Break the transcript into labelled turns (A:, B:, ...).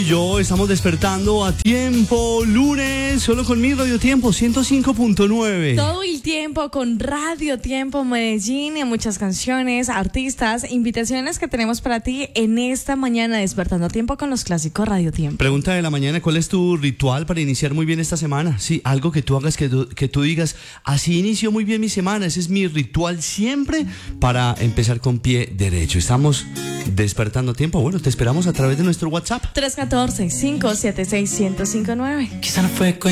A: yo estamos despertando a tiempo, lunes, solo con mi Radio Tiempo 105.9.
B: Todo el tiempo con Radio Tiempo Medellín y muchas canciones, artistas, invitaciones que tenemos para ti en esta mañana, despertando a tiempo con los clásicos Radio Tiempo.
A: Pregunta de la mañana, ¿cuál es tu ritual para iniciar muy bien esta semana? Sí, algo que tú hagas, que tú digas, así inicio muy bien mi semana, ese es mi ritual siempre para empezar con pie derecho. Estamos despertando a tiempo, bueno, te esperamos a través de nuestro WhatsApp.
B: 314-576-1059.
C: Quizá no fue